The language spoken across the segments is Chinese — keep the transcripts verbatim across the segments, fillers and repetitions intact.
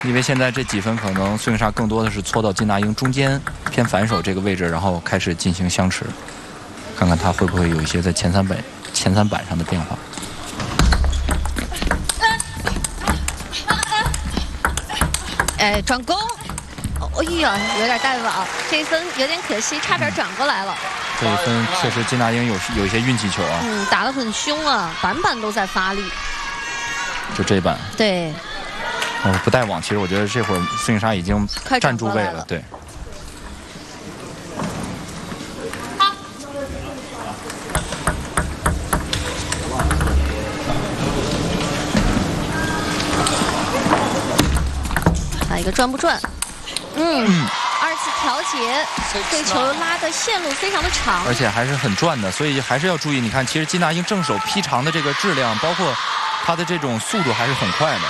因为现在这几分可能孙颖莎更多的是搓到金大英中间偏反手这个位置，然后开始进行相持，看看他会不会有一些在前三板前三板上的变化。 哎，转攻，哦呀，有点带网，这一分有点可惜，差点转过来了。 这一分确实金大英有有一些运气球啊。 嗯，打得很凶啊，板板都在发力。 就这一板。 对。 哦，不带网，其实我觉得这会儿孙颖莎已经站住位了，对。 打一个转不转？嗯，嗯二次调节，这球拉的线路非常的长， 而且还是很转的，所以还是要注意。你看，其实金大英正手劈长的这个质量，包括他的这种速度还是很快的。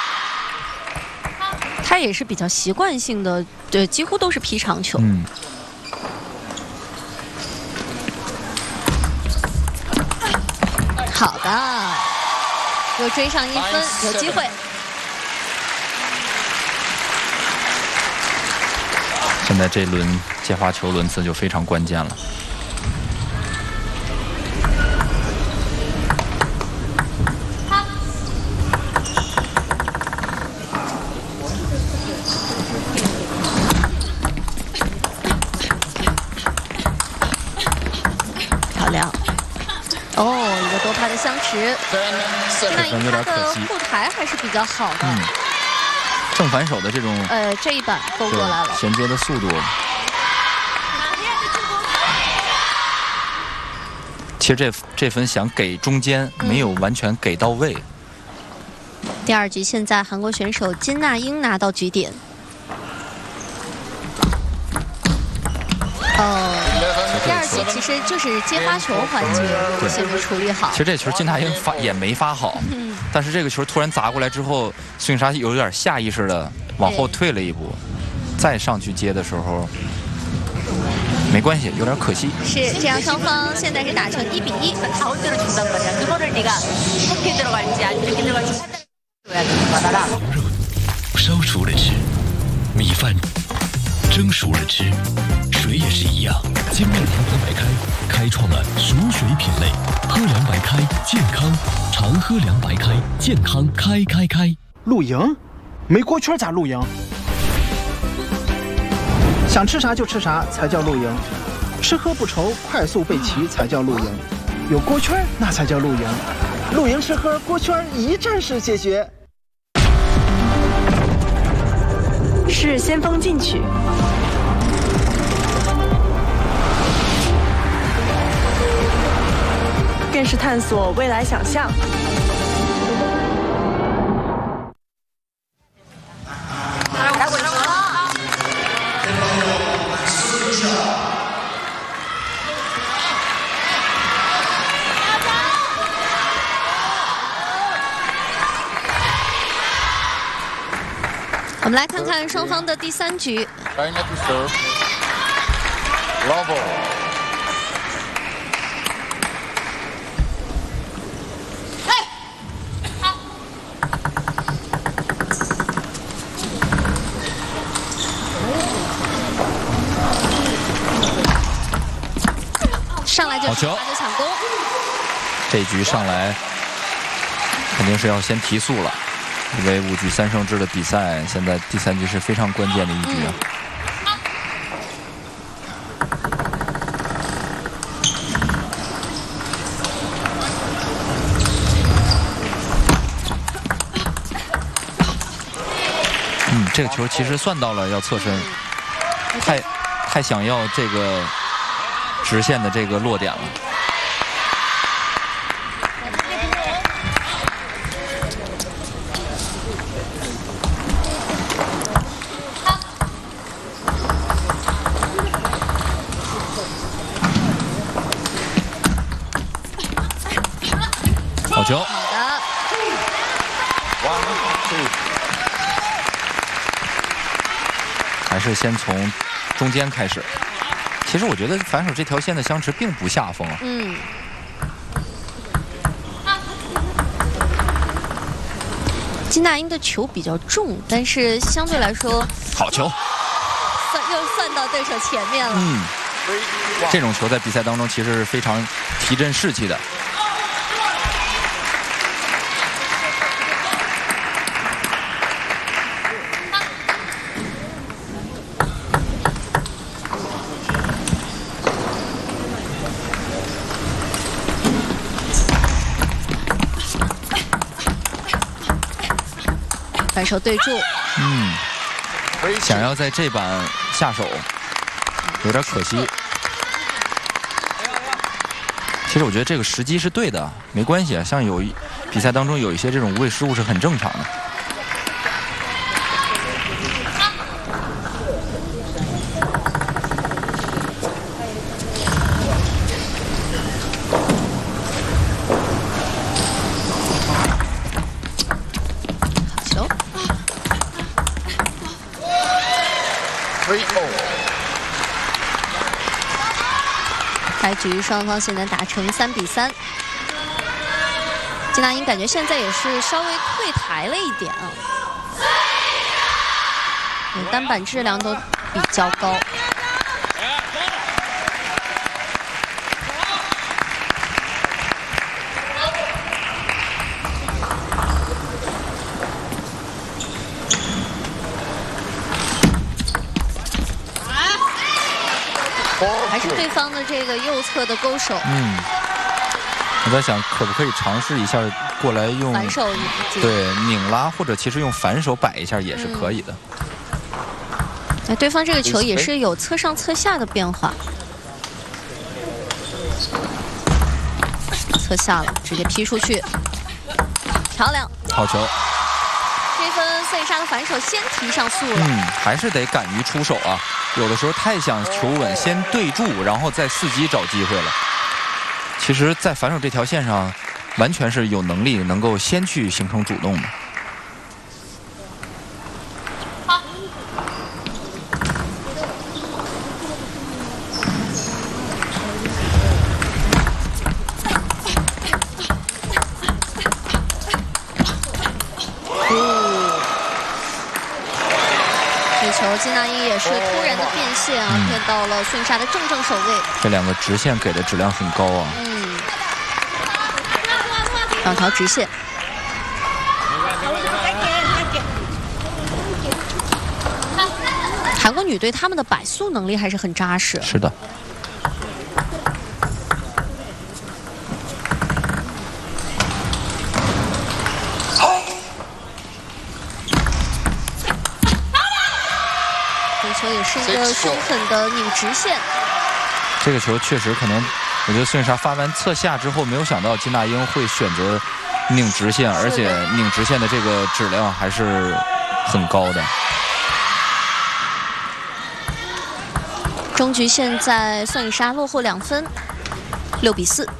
他也是比较习惯性的，对，几乎都是劈长球。 嗯。 好的，又追上一分，有机会。 现在这轮接发球轮次就非常关键了。 哦，一个多拍的相持，金大英他的护台还是比较好的。 嗯，正反手的这种， 呃，这一板勾过来了， 衔接的速度。其实这这分想给中间，没有完全给到位。 嗯、第二局现在韩国选手金大英拿到局点。哦。第二局其实就是接发球环节先没处理好。 其实这球金大英发也没发好，嗯、但是这个球突然砸过来之后，孙颖莎有点下意识的往后退了一步，再上去接的时候，没关系，有点可惜。 是这样，双方现在是打成一比一。 烧熟了吃，米饭蒸熟了吃。水也是一样，精酿柠檬白开开创了熟水品类，喝凉白开健康，常喝凉白开健康开开开。 露营？没锅圈咋露营？想吃啥就吃啥才叫露营，吃喝不愁，快速备齐才叫露营，有锅圈那才叫露营，露营吃喝锅圈一站式解决。 是先锋进取。更是探索未来想象。 我们来看看双方的第三局。上来就就抢攻， 这局上来肯定是要先提速了，因为五局三胜制的比赛，现在第三局是非常关键的一局啊。嗯，这个球其实算到了要侧身，太太想要这个直线的这个落点了。好球！ 好的。 还是先从中间开始。其实我觉得反手这条线的相持并不下风啊。 嗯。金金娜英的球比较重，但是相对来说， 好球， 算又算到对手前面了。 嗯，这种球在比赛当中其实是非常提振士气的。 反手对住， 嗯，想要在这板下手，有点可惜。其实我觉得这个时机是对的，没关系啊。像有比赛当中有一些这种无谓失误是很正常的。 开局双方现在打成三比三，金娜英感觉现在也是稍微退台了一点啊，单板质量都比较高。还是对方的这个右侧的勾手。 嗯，我在想可不可以尝试一下过来用反手对拧拉，或者其实用反手摆一下也是可以的。 哎、嗯，对方这个球也是有侧上侧下的变化，侧下了，直接劈出去，漂亮， 好球。 这分孙颖莎的反手先提上速了。 嗯，还是得敢于出手啊。有的时候太想求稳，先对住，然后再伺机找机会了。其实，在反手这条线上，完全是有能力能够先去形成主动的。 好。这球金娜英也是突然的变线啊，骗、嗯、到了孙颖莎的正正手位。 这两个直线给的质量很高啊。 嗯，两条直线。韩国女队他们的摆速能力还是很扎实。 是的。 球也是一个凶狠的拧直线。 这个球确实可能，我觉得孙颖莎发完侧下之后，没有想到金娜英会选择拧直线，而且拧直线的这个质量还是很高的。 终局现在孙颖莎落后两分，六比四。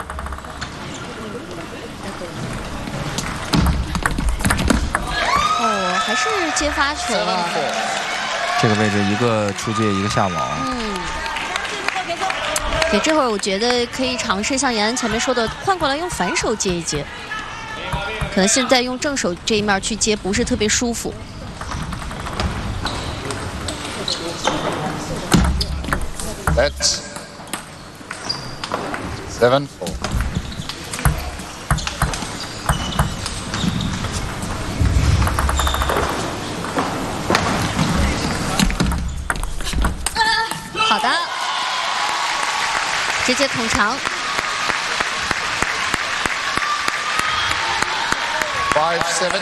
哦，还是接发球啊。 这个位置一个出界，一个下网。 嗯，对，这会儿我觉得可以尝试像严安前面说的，换过来用反手接一接。可能现在用正手这一面去接不是特别舒服。 That's seven four. Uh, 好的，直接捅长。 Five seven.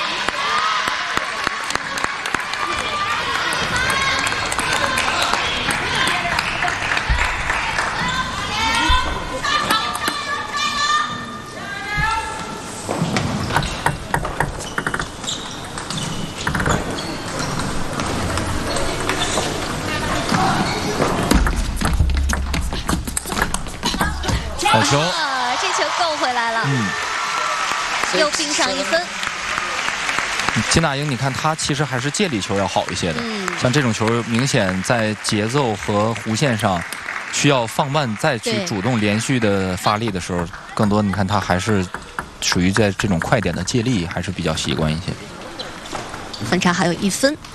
好球！ 啊，这球够回来了， 嗯， 又并上一分。 金娜英，你看她其实还是借力球要好一些的。 嗯， 像这种球，明显在节奏和弧线上需要放慢，再去主动连续的发力的时候，更多你看她还是属于在这种快点的借力，还是比较习惯一些。 分差还有一分。